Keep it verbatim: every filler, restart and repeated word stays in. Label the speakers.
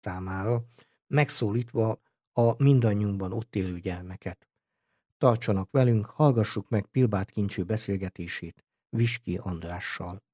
Speaker 1: számára, megszólítva a mindannyiunkban ott élő gyermeket. Tartsanak velünk, hallgassuk meg Pilbárt Kincső beszélgetését Viski Andrással.